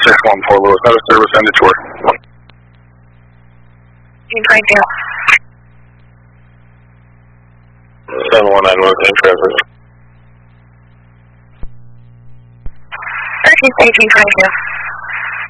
614 Lewis, out of service, end of tour. Thank you. 719 Lewis, in traffic. 13, thank you.